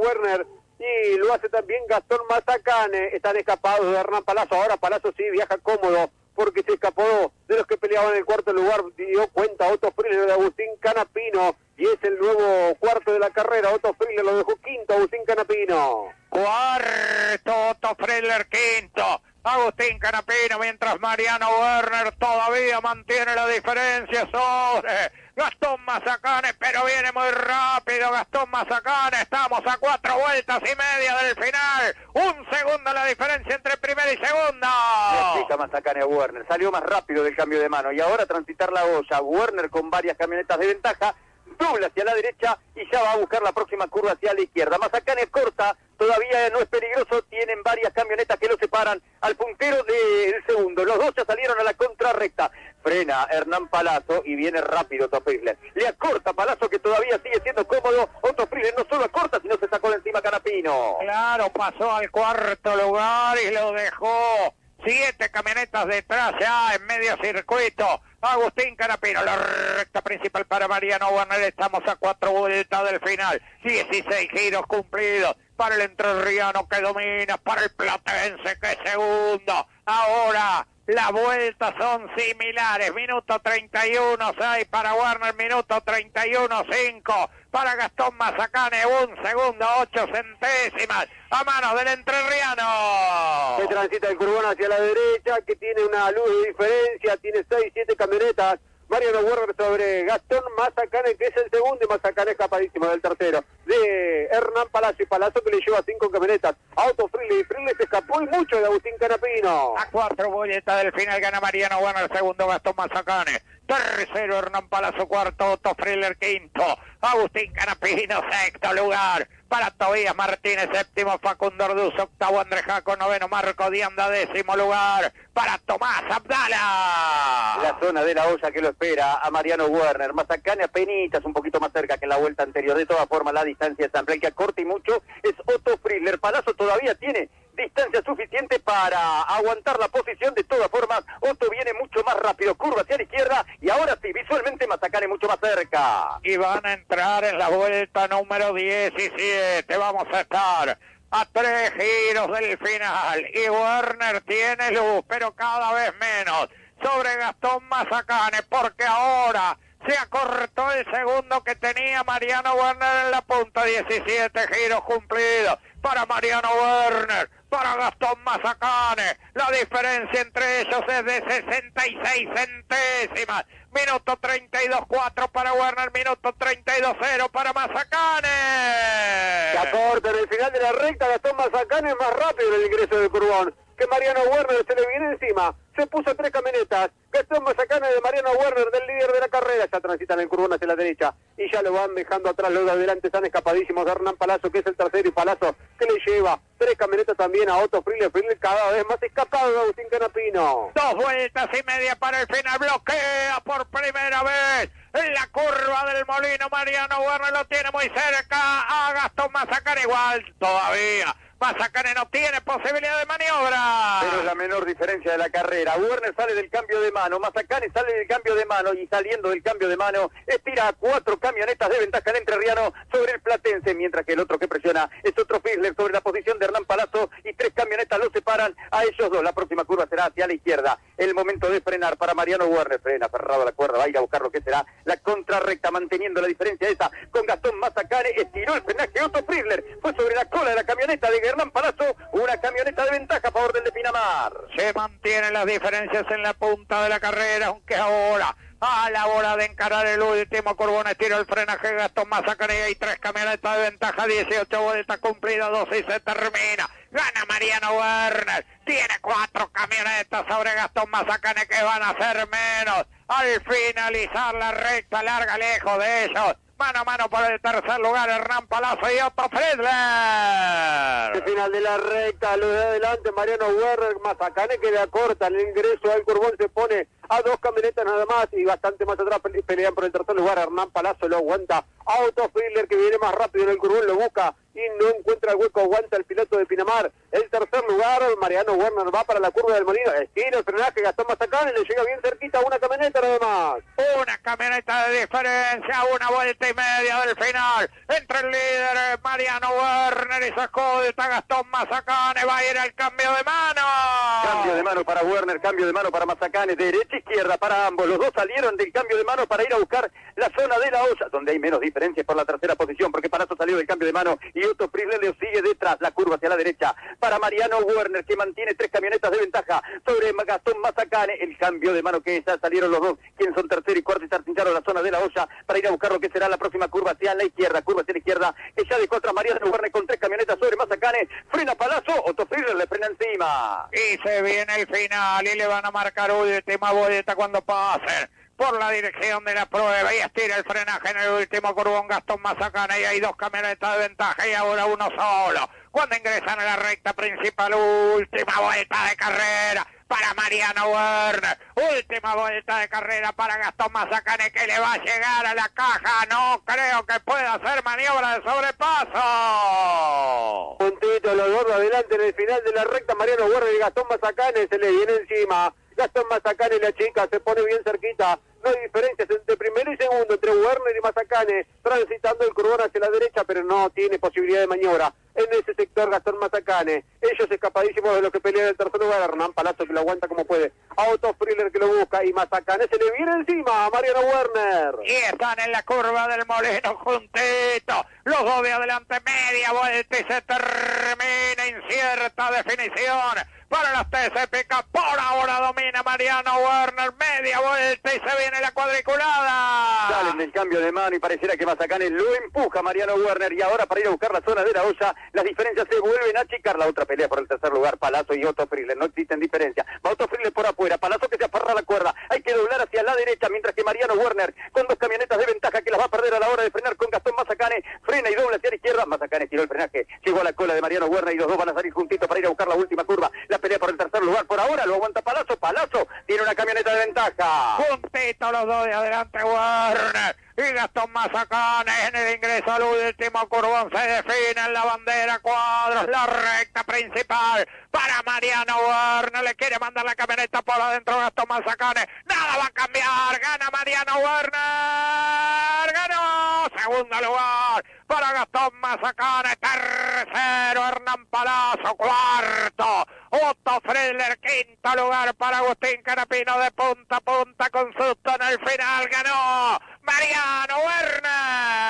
Werner. Y lo hace también Gastón Mazacane. Están escapados de Hernán Palazzo. Ahora Palazzo sí viaja cómodo porque se escapó de los que peleaban en el cuarto lugar. Dio cuenta Otto Friedler de Agustín Canapino. Y es el nuevo cuarto de la carrera. Otto Friedler lo dejó quinto, Agustín Canapino. Cuarto, Otto Friedler quinto. Agustín Canapino, mientras Mariano Werner todavía mantiene la diferencia sobre Gastón Mazacane, pero viene muy rápido Gastón Mazacane. Estamos a 4 vueltas y media del final. 1 segundo la diferencia entre primera y segunda. Le explica Mazacane a Werner. Salió más rápido del cambio de mano y ahora transitar la olla. Werner con varias camionetas de ventaja. Dobla hacia la derecha y ya va a buscar la próxima curva hacia la izquierda. Mazacane corta, todavía no es peligroso, tienen varias camionetas que lo separan al puntero del segundo. Los dos ya salieron a la contrarrecta. Frena Hernán Palazzo y viene rápido Otto Friedler. Le acorta Palazzo, que todavía sigue siendo cómodo. Otto Friedler no solo acorta, sino se sacó de encima Canapino. Claro, pasó al cuarto lugar y lo dejó 7 camionetas detrás ya en medio circuito. Agustín Canapino, la recta principal para Mariano Werner. Estamos a 4 vueltas del final. 16 giros cumplidos para el entrerriano que domina, para el platense que es segundo. Ahora las vueltas son similares. Minuto 31.6 para Werner, minuto 31.5 para Gastón Mazacane. 1 segundo 8 centésimas a manos del entrerriano. Se transita el curbón hacia la derecha, que tiene una luz de diferencia, tiene 6-7 camionetas. Mariano Werner sobre Gastón Mazacane, que es el segundo, y Mazacane escapadísimo del tercero. De Hernán Palazzo, y Palazzo que le lleva 5 camionetas. Otto Friedler, y Friedler se escapó y mucho de Agustín Canapino. A 4 vueltas del final gana Mariano Werner, segundo Gastón Mazacane. Tercero Hernán Palazzo, cuarto Otto Friedler, quinto Agustín Canapino, sexto lugar para Tobías Martínez, séptimo Facundo Orduz, octavo André Jaco, noveno Marco Dianda, décimo lugar para Tomás Abdala. La zona de la olla que lo espera a Mariano Werner. Mazacane apenitas un poquito más cerca que en la vuelta anterior. De todas formas la distancia es amplia, el que acorta y mucho es Otto Friedler. Palazzo todavía tiene distancia suficiente para aguantar la posición. De todas formas, Otto viene mucho más rápido, curva hacia la izquierda, y ahora sí, visualmente Mazacane mucho más cerca. Y van a entrar en la vuelta número 17, vamos a estar a 3 giros del final, y Werner tiene luz, pero cada vez menos, sobre Gastón Mazacane, porque ahora se acortó el segundo que tenía Mariano Werner en la punta. 17 giros cumplidos para Mariano Werner, para Gastón Mazacane. La diferencia entre ellos es de 66 centésimas. Minuto 32.4 para Werner, minuto 32.0 para Mazacane. Se acorta en el final de la recta. Gastón Mazacane es más rápido en el ingreso del curbón que Mariano Werner, se le viene encima. Se puso 3 camionetas. Gastón Mazacane de Mariano Werner, del líder de la carrera. Ya transitan el curbón hacia la derecha y ya lo van dejando atrás. Los de adelante están escapadísimos de Hernán Palazzo, que es el tercero, y Palazzo que le lleva 3 camionetas también a Otto Friedler. Friedler cada vez más escapado de Agustín Canapino. 2 vueltas y media para el final. Bloquea por primera vez en la curva del Molino. Mariano Werner lo tiene muy cerca a Gastón Mazacane. Igual todavía Mazacane no tiene posibilidad de maniobra. Pero es la menor diferencia de la carrera. Werner sale del cambio de mano, Mazacane sale del cambio de mano, y saliendo del cambio de mano estira a 4 camionetas de ventaja el entrerriano sobre el platense, mientras que el otro que presiona es Otto Friedler sobre la posición de Hernán Palazzo, y 3 camionetas lo separan a ellos dos. La próxima curva será hacia la izquierda. El momento de frenar para Mariano Werner. Frena aferrado a la cuerda, va a ir a buscar lo que será la contrarrecta, manteniendo la diferencia esa con Gastón Mazacane. Estiró el frenaje Otto Friedler, fue sobre la cola de la camioneta de Hernán Palazzo, una camioneta de ventaja a favor del de Pinamar. Se mantienen las diferencias en la punta de la carrera, aunque ahora a la hora de encarar el último curbón estiró el frenaje Gastón Mazacane. Hay 3 camionetas de ventaja, 18 vueltas cumplidas, 12 y se termina. Gana Mariano Werner, tiene 4 camionetas sobre Gastón Mazacane, que van a ser menos al finalizar la recta larga, lejos de ellos. Mano a mano por el tercer lugar, Hernán Palazzo y Otto Friedler. Al final de la recta, lo de adelante, Mariano Werner. Mazacane que le acorta el ingreso al curbón, se pone a 2 camionetas nada más, y bastante más atrás pelean por el tercer lugar. Hernán Palazzo lo aguanta a Otto Friedler, que viene más rápido en el curbón, lo busca y no encuentra el hueco, aguanta el piloto de Pinamar. El tercer lugar, Mariano Werner va para la curva del Molino, estira el frenaje, Gastón Mazacane, le llega bien cerquita una camioneta nada más. Una camioneta de diferencia, una vuelta y media del final, entre el líder Mariano Werner y su escolta Gastón Mazacane, va a ir al cambio de mano. Cambio de mano para Werner, cambio de mano para Mazacane, derecha izquierda para ambos, los dos salieron del cambio de mano para ir a buscar la zona de la olla, donde hay menos diferencias por la tercera posición, porque Palazzo salió del cambio de mano y Otto Friedler le sigue detrás, la curva hacia la derecha para Mariano Werner, que mantiene 3 camionetas de ventaja sobre Gastón Mazacane, el cambio de mano que ya salieron los dos, quienes son tercero y cuarto y se artincharon la zona de la olla para ir a buscar lo que será la próxima curva hacia la izquierda, que ya dejó atrás Mariano Werner con 3 camionetas sobre Mazacane, frena Palazzo, Otto Friedler le frena encima. Y se viene el final y le van a marcar última vuelta cuando pasen por la dirección de la prueba y estira el frenaje en el último curvón Gastón Mazacane y hay 2 camionetas de ventaja y ahora uno solo. Cuando ingresan a la recta principal, última vuelta de carrera para Mariano Werner, última vuelta de carrera para Gastón Mazacane, que le va a llegar a la caja, no creo que pueda hacer maniobra de sobrepaso. Puntito, los dos adelante en el final de la recta, Mariano Werner y Gastón Mazacane se le viene encima. Gastón Mazacane y la chica se pone bien cerquita. No hay diferencias entre primero y segundo, entre Werner y Mazacane, transitando el curvón hacia la derecha, pero no tiene posibilidad de maniobra. En ese sector Gastón Mazacane, ellos escapadísimos de los que pelean el tercer lugar, Hernán Palazzo que lo aguanta como puede, a Otto Friedler que lo busca, y Mazacane se le viene encima a Mariano Werner. Y están en la curva del Molino juntitos, los dos de adelante, media vuelta y se termina, incierta definición para las TCPK, por ahora domina Mariano Werner, media vuelta y se viene la cuadriculada. Salen del cambio de mano y pareciera que Mazacane lo empuja Mariano Werner y ahora para ir a buscar la zona de la olla, las diferencias se vuelven a achicar. La otra pelea por el tercer lugar, Palazzo y Otto Friedler, no existen diferencias. Va Otto Friedler por afuera, Palazzo que se aferra a la cuerda, hay que doblar hacia la derecha, mientras que Mariano Werner, con 2 camionetas de ventaja que las va a perder a la hora de frenar con Gastón Mazacane, frena y dobla hacia la izquierda. Mazacane tiró el frenaje, llegó a la cola de Mariano Werner y los dos van a salir juntitos para ir a buscar la última curva. La pelea por el tercer lugar por ahora lo aguanta Palazzo, Palazzo tiene una camioneta de ventaja. Juntitos los dos de adelante, Werner y Gastón Mazacane en el ingreso al último curvón, se define en la bandera cuadros, la recta principal para Mariano Werner, le quiere mandar la camioneta por adentro Gastón Mazacane, nada va a cambiar, gana Mariano Werner, ganó, segundo lugar para Gastón Mazacane, tercero Hernán Palazzo, cuarto Otto Friedler, quinto lugar para Agustín Canapino, de punta a punta con susto en el final, ganó Mariano Werner.